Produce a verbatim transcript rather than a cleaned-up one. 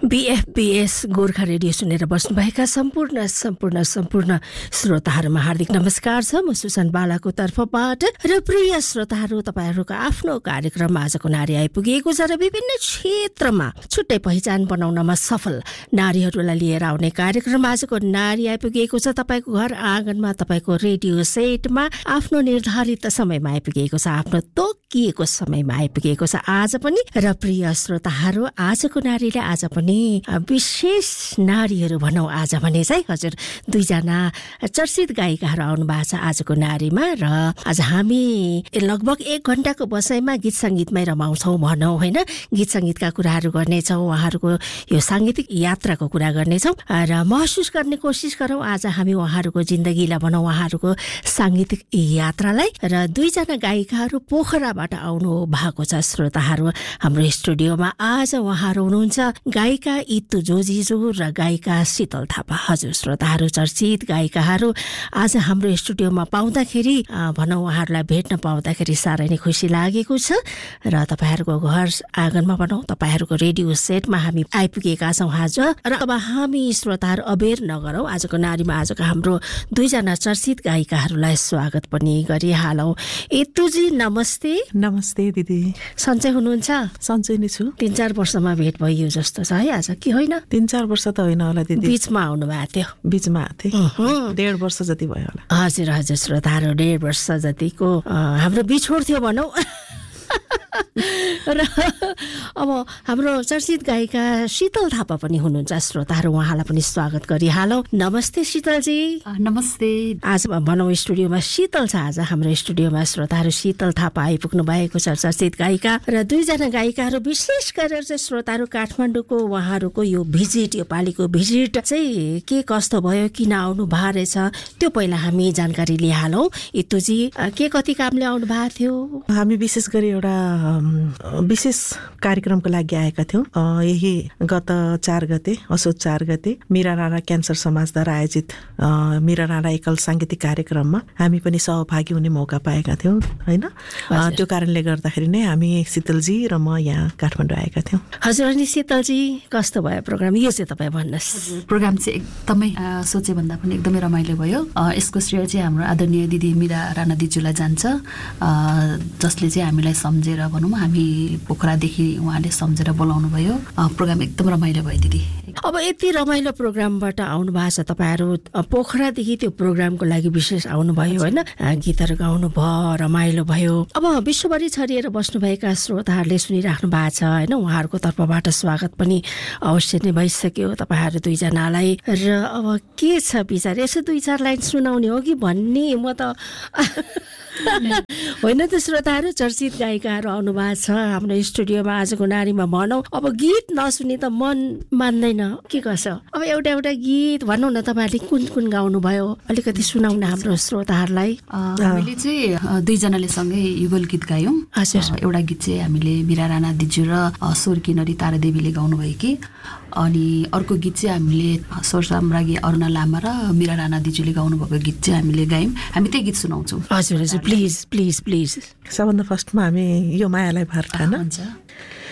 बीएफबीएस Gorkha radio सुनेर बस्नुभएका सम्पूर्ण सम्पूर्ण सम्पूर्ण श्रोताहरूमा हार्दिक नमस्कार छ। म सुसन बालाको तर्फबाट र प्रिय श्रोताहरू, तपाईहरूको आफ्नो कार्यक्रम आजको नारी आइपुगेको छ र विभिन्न क्षेत्रमा छुट्टै पहिचान बनाउनमा सफल नारीहरूलाई लिएर आउने कार्यक्रम आजको नारी आइपुगेको छ। तपाईको घर आँगनमा, तपाईको रेडियो सेटमा आफ्नो निर्धारित समयमा आइपुगेको छ, आफ्नो तोकिएको समयमा आइपुगेको छ आज पनि। र प्रिय श्रोताहरू, आजको नारीले आज पनि विशेष नारीहरू भनौँ आज भने चाहिँ हजुर दुईजना चर्चित गायिकाहरू आउनु भएको छ आजको नारीमा। र आज हामी लगभग एक घण्टाको बसाइमा गीत सङ्गीतमै रमाउँछौँ भनौँ होइन। गीत सङ्गीतका कुराहरू गर्नेछौँ, उहाँहरूको यो साङ्गीतिक यात्राको कुरा गर्नेछौँ र महसुस गर्ने कोसिस गरौँ आज हामी उहाँहरूको जिन्दगीलाई भनौँ, उहाँहरूको साङ्गीतिक यात्रालाई। र दुईजना गायिकाहरू पोखराबाट आउनु भएको छ श्रोताहरू हाम्रो स्टुडियोमा। आज उहाँहरू हुनुहुन्छ गायिका इतु जोजिजो र गायिका शीतल थापा। हजुर श्रोताहरू, चर्चित गायिकाहरू आज हाम्रो स्टुडियोमा पाउँदाखेरि भनौँ उहाँहरूलाई भेट्न पाउँदाखेरि साह्रै नै खुसी लागेको छ। र तपाईँहरूको घर आँगनमा भनौँ, तपाईँहरूको रेडियो सेटमा हामी आइपुगेका छौँ आज। र अब हामी श्रोताहरू अबेर नगरौँ, आजको नारीमा आजको हाम्रो दुईजना चर्चित गायिकाहरूलाई स्वागत पनि गरिहालौँ। इतुजी नमस्ते। नमस्ते दिदी, सन्चै हुनुहुन्छ? सन्चै नै छु। तिन चार वर्षमा भेट भइयो जस्तो छ है आज, कि होइन? तीन चार वर्ष त होइन होला दिदी, बीचमा आउनु भएको थियो। बीचमा आएको थिएँ, डेढ वर्ष जति भयो होला। हजुर हजुर श्रोताहरू, डेढ वर्ष जतिको हाम्रो बिछोड थियो भनौँ। र अब हाम्रो चर्चित गायिका शीतल थापा पनि हुनुहुन्छ श्रोताहरू, उहाँलाई पनि स्वागत गरिहालौँ। नमस्ते शीतलजी। नमस्ते। आज भनौँ स्टुडियोमा शीतल छ, आज हाम्रो स्टुडियोमा श्रोताहरू शीतल थापा आइपुग्नु भएको छ, चर्चित गायिका। र दुईजना गायिकाहरू विशेष गरेर चाहिँ श्रोताहरू काठमाडौँको उहाँहरूको यो भिजिट, यो पालिको भिजिट चाहिँ के कस्तो भयो, किन आउनु भएको रहेछ त्यो पहिला हामी जानकारी लिइहालौँ। इतुजी के कति कामले आउनु भएको थियो? हामी विशेष गरी एउटा विशेष कार्यक्रमको लागि आएका थियौँ। यही गत चार गते असोज चार गते मीरा राणा क्यान्सर समाजद्वारा आयोजित मीरा राणा एकल साङ्गीतिक कार्यक्रममा हामी पनि सहभागी हुने मौका पाएका थियौँ होइन। त्यो कारणले गर्दाखेरि नै हामी शीतलजी र म यहाँ काठमाडौँ आएका थियौँ। हजुर, अनि शीतलजी कस्तो भयो प्रोग्राम? यो चाहिँ तपाईँ भन्नुहोस्। प्रोग्राम चाहिँ एकदमै सोचे भन्दा पनि एकदमै रमाइलो भयो। यसको श्रेय चाहिँ हाम्रो आदरणीय दिदी मीरा राणा दिजूलाई जान्छ, जसले चाहिँ हामीलाई सम्झेर भनौँ, हामी पोखरादेखि उहाँले सम्झेर बोलाउनु भयो। प्रोग्राम एकदम रमाइलो भयो दिदी। अब यति रमाइलो प्रोग्रामबाट आउनु भएको छ, तपाईँहरू पोखरादेखि त्यो प्रोग्रामको लागि विशेष आउनुभयो होइन, गीतहरू गाउनु भयो, रमाइलो भयो। अब विश्वभरि छरिएर बस्नुभएका श्रोताहरूले सुनिराख्नु भएको छ होइन, उहाँहरूको तर्फबाट स्वागत पनि अवश्य नै भइसक्यो तपाईँहरू दुईजनालाई। र अब के छ विचार, यसो दुई चार लाइन सुनाउने हो कि भन्ने म त होइन त। श्रोताहरू, चर्चित गायिकाहरू आउनु भएको छ हाम्रो स्टुडियोमा आजको नारीमा भनौँ। अब गीत नसुने त मन मान्दैन, के गर्छ? अब एउटा एउटा गीत भनौँ न, तपाईँहरूले कुन कुन गाउनु भयो अलिकति सुनाउन हाम्रो श्रोताहरूलाई। हामीले चाहिँ दुईजनाले सँगै युगल गीत गायौँ। हजुर, एउटा गीत चाहिँ हामीले मीरा राणा दिजू र स्वर किनरी तारादेवीले गाउनुभयो कि, अनि अर्को गीत चाहिँ हामीले स्वर साम्राज्ञी अरुणा लामा र मीरा राणा दिजूले गाउनुभएको गीत चाहिँ हामीले गायौँ। हामी त्यही गीत सुनाउँछौँ। हजुर हजुर, प्लिज प्लिज प्लिज। सबभन्दा फर्स्टमा हामी यो मायालाई भर ठान। हुन्छ।